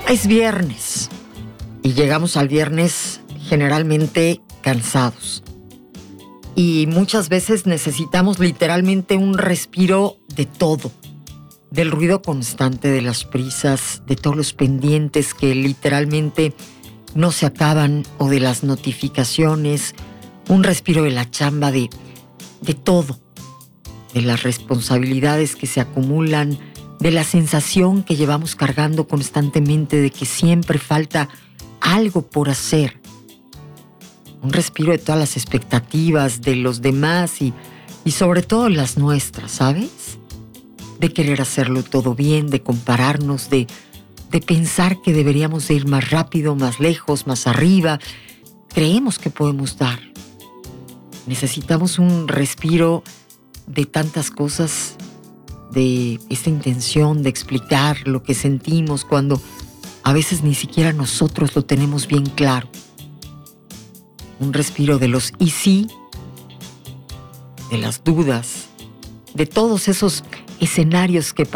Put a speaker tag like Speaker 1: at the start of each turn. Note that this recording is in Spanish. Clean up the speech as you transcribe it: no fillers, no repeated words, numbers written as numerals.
Speaker 1: Es viernes y llegamos al viernes generalmente cansados. Y muchas veces necesitamos literalmente un respiro de todo, del ruido constante de las prisas, de todos los pendientes que literalmente no se acaban o de las notificaciones, un respiro de la chamba, de todo, de las responsabilidades que se acumulan, de la sensación que llevamos cargando constantemente de que siempre falta algo por hacer. Un respiro de todas las expectativas de los demás y sobre todo las nuestras, ¿sabes? De querer hacerlo todo bien, de compararnos, de pensar que deberíamos de ir más rápido, más lejos, más arriba. Creemos que podemos dar. Necesitamos un respiro de tantas cosas, de esta intención de explicar lo que sentimos cuando a veces ni siquiera nosotros lo tenemos bien claro. Un respiro de los y sí, de las dudas, de todos esos escenarios que